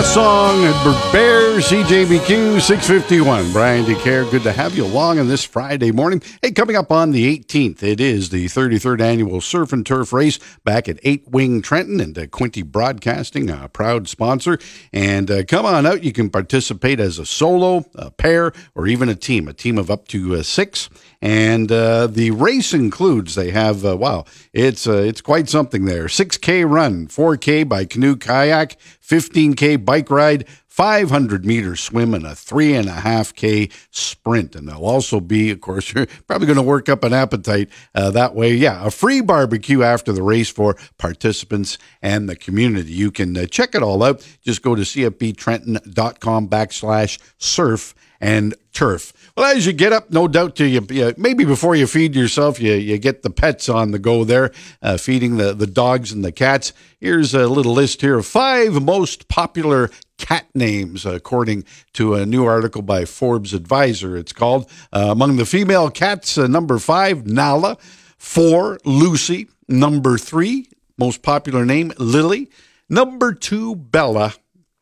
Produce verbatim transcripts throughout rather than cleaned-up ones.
song at Bear, C J B Q six fifty-one. Brian DeCare, good to have you along on this Friday morning. Hey, coming up on the eighteenth, it is the thirty-third annual Surf and Turf Race back at Eight Wing Trenton, and uh, Quinte Broadcasting, a proud sponsor. And uh, come on out. You can participate as a solo, a pair, or even a team, a team of up to uh, six. And uh, the race includes, they have, uh, wow, it's uh, it's quite something there. six K run, four K by canoe kayak, fifteen K bike ride, five hundred meter swim, and a three and a half K sprint. And there'll also be, of course, you're probably going to work up an appetite uh, that way. Yeah, a free barbecue after the race for participants and the community. You can uh, check it all out. Just go to cfbtrenton.com backslash surf and turf. Well, as you get up, no doubt to you, you maybe before you feed yourself, you, you get the pets on the go there, uh, feeding the, the dogs and the cats. Here's a little list here of five most popular cat names, according to a new article by Forbes Advisor. It's called, uh, among the female cats, uh, number five, Nala. Four, Lucy. Number three, most popular name, Lily. Number two, Bella.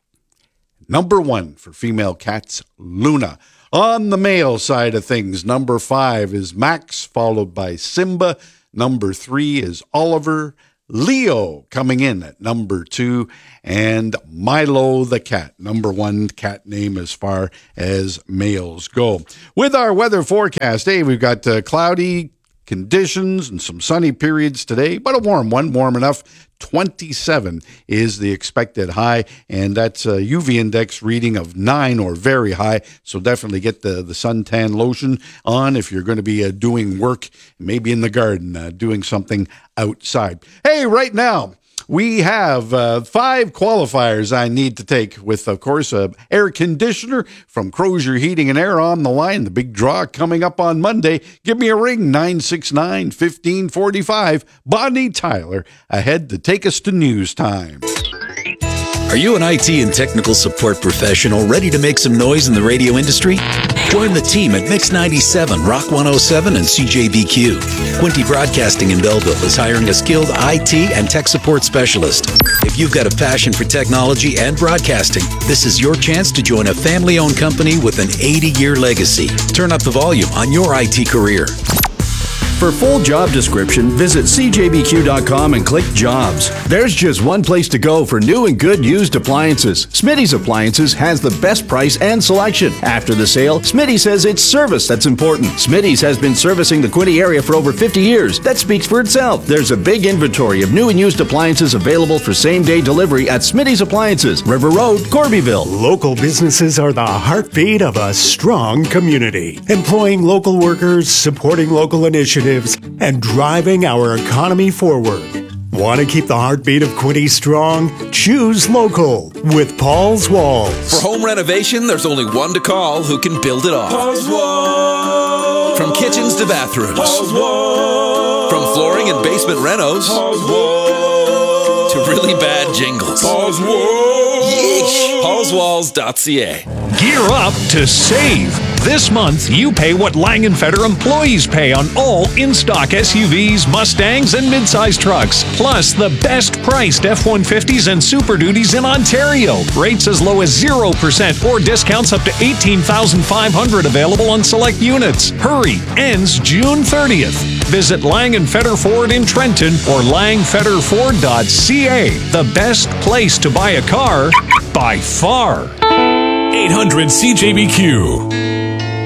Number one for female cats, Luna. On the male side of things, number five is Max, followed by Simba. Number three is Oliver. Leo coming in at number two, and Milo the cat, number one cat name as far as males go. With our weather forecast, hey, we've got uh, cloudy conditions and some sunny periods today, but a warm one, warm enough. twenty-seven is the expected high, and that's a U V index reading of nine or very high, so definitely get the, the suntan lotion on if you're going to be uh, doing work, maybe in the garden, uh, doing something outside. Hey, right now, we have uh, five qualifiers I need to take with, of course, an air conditioner from Crozier Heating and Air on the line. The big draw coming up on Monday. Give me a ring, nine six nine, one five four five. Bonnie Tyler ahead to take us to news time. Are you an I T and technical support professional ready to make some noise in the radio industry? Join the team at Mix ninety-seven, Rock one oh seven, and C J B Q. Quinte Broadcasting in Belleville is hiring a skilled I T and tech support specialist. If you've got a passion for technology and broadcasting, this is your chance to join a family-owned company with an eighty-year legacy. Turn up the volume on your I T career. For full job description, visit c j b q dot com and click Jobs. There's just one place to go for new and good used appliances. Smitty's Appliances has the best price and selection. After the sale, Smitty says it's service that's important. Smitty's has been servicing the Quinte area for over fifty years. That speaks for itself. There's a big inventory of new and used appliances available for same-day delivery at Smitty's Appliances, River Road, Corbyville. Local businesses are the heartbeat of a strong community. Employing local workers, supporting local initiatives, and driving our economy forward. Want to keep the heartbeat of Quinte strong? Choose local with Paul's Walls. For home renovation, there's only one to call who can build it all. Paul's Walls. From kitchens to bathrooms. Paul's Walls. From flooring and basement renos. Paul's Walls. To really bad jingles. Paul's Walls. Yeesh. paul's walls dot c a. Gear up to save. This month, you pay what Langenfetter employees pay on all in-stock S U Vs, Mustangs, and mid-size trucks. Plus, the best-priced F one fifties and Super Duties in Ontario. Rates as low as zero percent or discounts up to eighteen thousand five hundred dollars available on select units. Hurry! Ends June thirtieth. Visit Langenfetter Ford in Trenton or lang fetter ford dot c a. The best place to buy a car by far. eight hundred C J B Q.